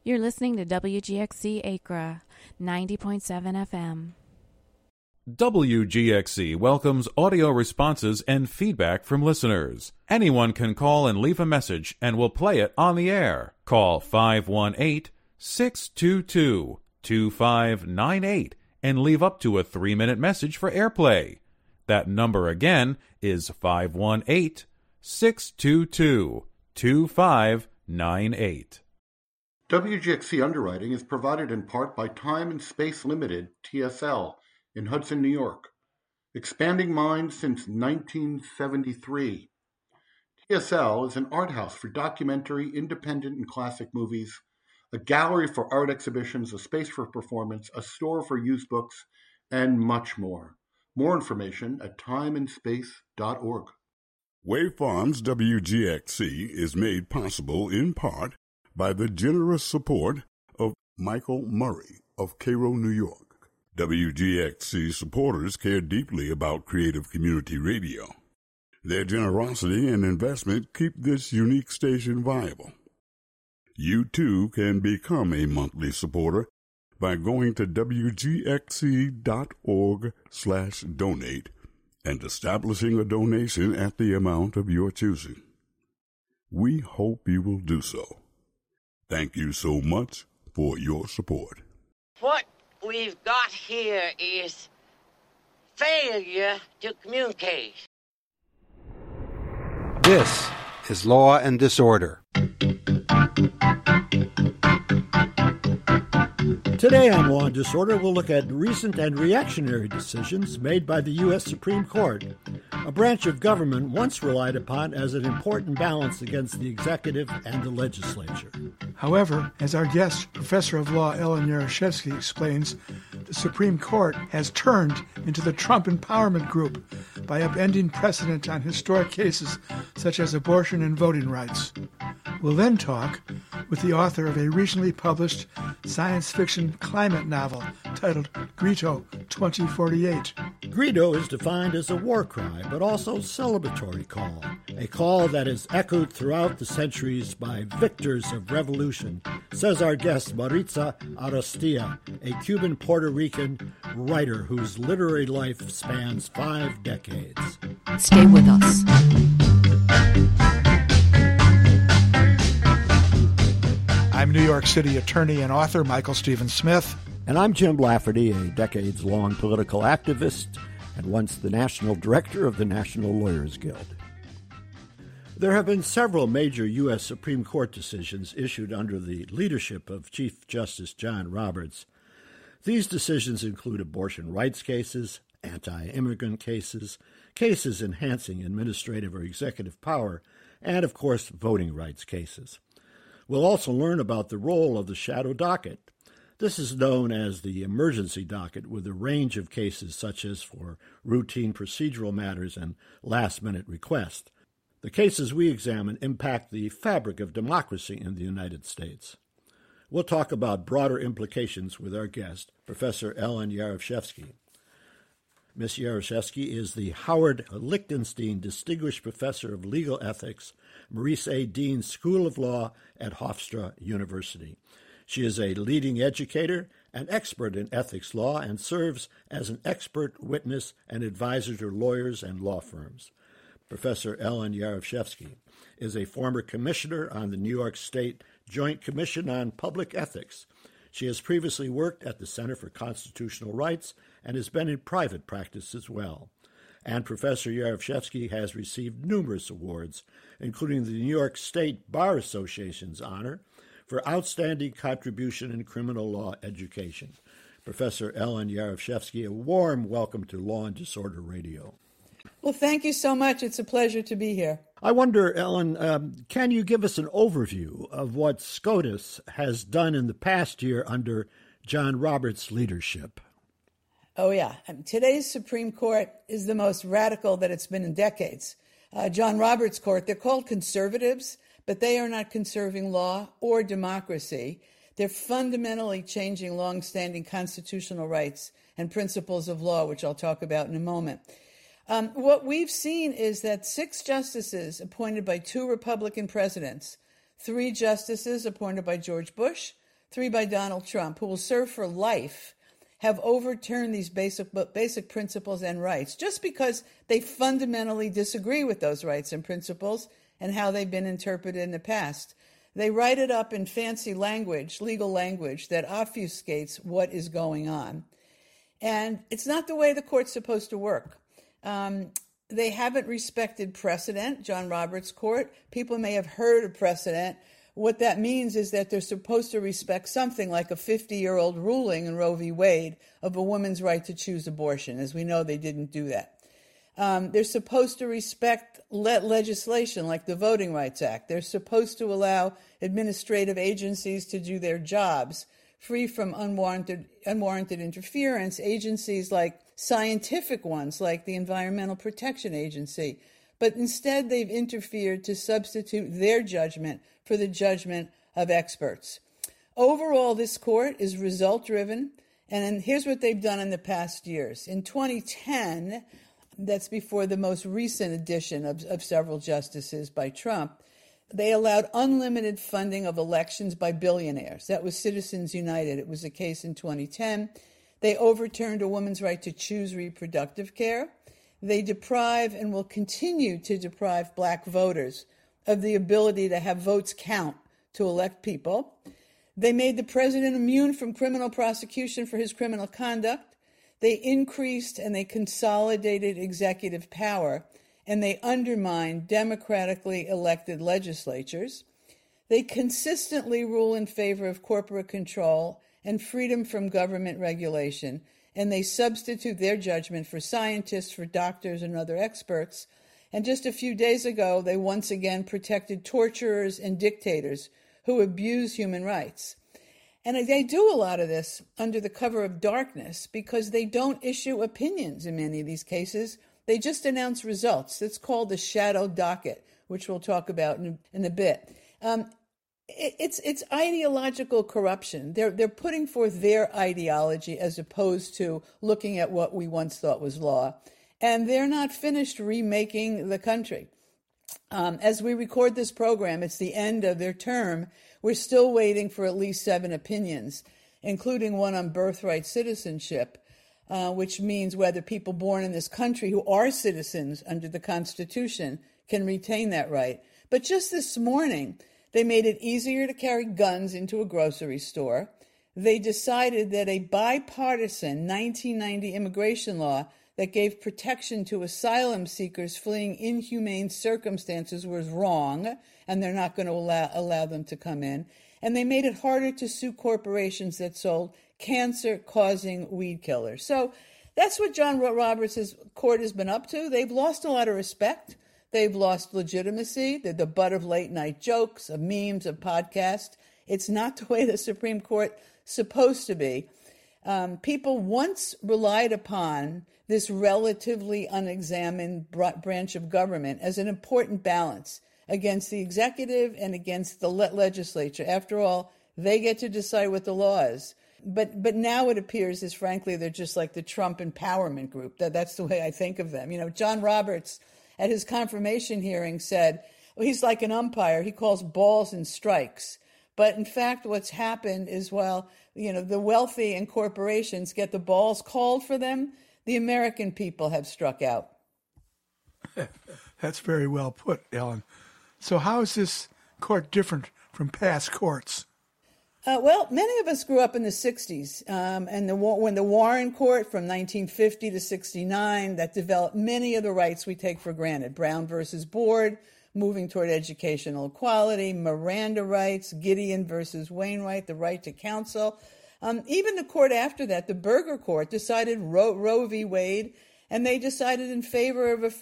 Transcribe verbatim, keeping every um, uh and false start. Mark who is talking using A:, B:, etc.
A: You're listening to W G X C Acra, ninety point seven F M.
B: W G X C welcomes audio responses and feedback from listeners. Anyone can call and leave a message, and we'll play it on the air. Call five one eight, six two two, two five nine eight and leave up to a three-minute message for airplay. That number again is five one eight, six two two, two five nine eight.
C: W G X C underwriting is provided in part by Time and Space Limited, T S L, in Hudson, New York. Expanding minds since nineteen seventy-three. T S L is an art house for documentary, independent, and classic movies, a gallery for art exhibitions, a space for performance, a store for used books, and much more. More information at time and space dot org.
D: Wave Farms W G X C is made possible in part by the generous support of Michael Murray of Cairo, New York. W G X C supporters care deeply about creative community radio. Their generosity and investment keep this unique station viable. You too can become a monthly supporter by going to W G X C dot org slash donate and establishing a donation at the amount of your choosing. We hope you will do so. Thank you so much for your support.
E: What we've got here is failure to communicate.
F: This is Law and Disorder.
G: Today on Law and Disorder, we'll look at recent and reactionary decisions made by the U S Supreme Court, a branch of government once relied upon as an important balance against the executive and the legislature.
H: However, as our guest, Professor of Law Ellen Yaroshevsky, explains, the Supreme Court has turned into the Trump Empowerment Group by upending precedent on historic cases such as abortion and voting rights. We'll then talk with the author of a recently published science fiction climate novel titled Greedo twenty forty-eight.
G: Greedo is defined as a war cry, but also celebratory call, a call that is echoed throughout the centuries by victors of revolution, says our guest Maritza Ariztía, a Cuban Puerto Rican writer whose literary life spans five decades.
I: Stay with us.
H: I'm New York City attorney and author Michael Stephen Smith.
G: And I'm Jim Lafferty, a decades-long political activist and once the national director of the National Lawyers Guild. There have been several major U S Supreme Court decisions issued under the leadership of Chief Justice John Roberts. These decisions include abortion rights cases, anti-immigrant cases, cases enhancing administrative or executive power, and, of course, voting rights cases. We'll also learn about the role of the shadow docket. This is known as the emergency docket, with a range of cases such as for routine procedural matters and last-minute requests. The cases we examine impact the fabric of democracy in the United States. We'll talk about broader implications with our guest, Professor Ellen Yaroshevsky. Miz Yaroshevsky is the Howard Lichtenstein Distinguished Professor of Legal Ethics, Maurice A. Dean School of Law at Hofstra University. She is a leading educator and expert in ethics law and serves as an expert witness and advisor to lawyers and law firms. Professor Ellen Yaroshevsky is a former commissioner on the New York State Joint Commission on Public Ethics. She has previously worked at the Center for Constitutional Rights and has been in private practice as well. And Professor Yaroshevsky has received numerous awards, including the New York State Bar Association's honor for outstanding contribution in criminal law education. Professor Ellen Yaroshevsky, a warm welcome to Law and Disorder Radio.
J: Well, thank you so much. It's a pleasure to be here.
G: I wonder, Ellen, um, can you give us an overview of what SCOTUS has done in the past year under John Roberts' leadership?
J: Oh, yeah. Today's Supreme Court is the most radical that it's been in decades. Uh, John Roberts' court, they're called conservatives, but they are not conserving law or democracy. They're fundamentally changing longstanding constitutional rights and principles of law, which I'll talk about in a moment. Um, what we've seen is that six justices appointed by two Republican presidents, three justices appointed by George Bush, three by Donald Trump, who will serve for life, have overturned these basic basic principles and rights just because they fundamentally disagree with those rights and principles and how they've been interpreted in the past. They write it up in fancy language, legal language, that obfuscates what is going on. And it's not the way the court's supposed to work. Um, they haven't respected precedent, John Roberts' court. People may have heard of precedent. What that means is that they're supposed to respect something like a fifty-year-old ruling in Roe v. Wade of a woman's right to choose abortion. As we know, they didn't do that. Um, they're supposed to respect le- legislation like the Voting Rights Act. They're supposed to allow administrative agencies to do their jobs free from unwarranted, unwarranted interference. Agencies like scientific ones, like the Environmental Protection Agency. But instead, they've interfered to substitute their judgment for the judgment of experts. Overall, this court is result-driven, and here's what they've done in the past years. In twenty ten, that's before the most recent addition of, of several justices by Trump, they allowed unlimited funding of elections by billionaires. That was Citizens United. It was a case in twenty ten. They overturned a woman's right to choose reproductive care. They deprive and will continue to deprive black voters of the ability to have votes count to elect people. They made the president immune from criminal prosecution for his criminal conduct. They increased and they consolidated executive power, and they undermined democratically elected legislatures. They consistently rule in favor of corporate control and freedom from government regulation, and they substitute their judgment for scientists, for doctors, and other experts. And just a few days ago, they once again protected torturers and dictators who abuse human rights. And they do a lot of this under the cover of darkness because they don't issue opinions in many of these cases. They just announce results. It's called the shadow docket, which we'll talk about in, in a bit. Um, it, it's it's ideological corruption. They're they're putting forth their ideology as opposed to looking at what we once thought was law. And they're not finished remaking the country. Um, as we record this program, it's the end of their term. We're still waiting for at least seven opinions, including one on birthright citizenship, uh, which means whether people born in this country who are citizens under the Constitution can retain that right. But just this morning, they made it easier to carry guns into a grocery store. They decided that a bipartisan nineteen ninety immigration law that gave protection to asylum seekers fleeing inhumane circumstances was wrong, and they're not going to allow, allow them to come in. And they made it harder to sue corporations that sold cancer-causing weed killers. So that's what John Roberts' court has been up to. They've lost a lot of respect. They've lost legitimacy. They're the butt of late-night jokes, of memes, of podcasts. It's not the way the Supreme Court's supposed to be. Um, people once relied upon this relatively unexamined branch of government as an important balance against the executive and against the le- legislature. After all, they get to decide what the law is. But but now it appears as, frankly, they're just like the Trump empowerment group. That That's the way I think of them. You know, John Roberts, at his confirmation hearing, said, well, he's like an umpire. He calls balls and strikes. But in fact, what's happened is, well, you know, the wealthy and corporations get the balls called for them. The American people have struck out.
H: That's very well put, Ellen. So how is this court different from past courts?
J: Uh, well, many of us grew up in the sixties, um, and the, when the Warren Court from nineteen fifty to sixty-nine, that developed many of the rights we take for granted. Brown versus Board, moving toward educational equality, Miranda rights, Gideon versus Wainwright, the right to counsel. Um, even the court after that, the Burger Court, decided Roe, Roe v. Wade, and they decided in favor of a